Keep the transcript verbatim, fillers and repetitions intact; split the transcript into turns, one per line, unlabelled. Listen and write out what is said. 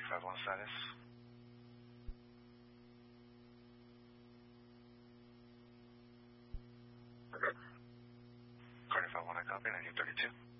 five one status. Carter five one, I copy, nineteen thirty-two.